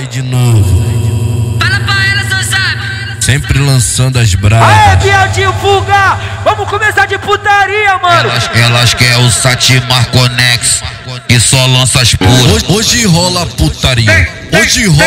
de novo. Fala pra ela, seu sabe. Sempre lançando as bravas. Aê, viadinho vulgar! Vamos começar de putaria, mano! Elas querem o Satimar Conex e só lança as puras. Hoje rola putaria. Hoje rola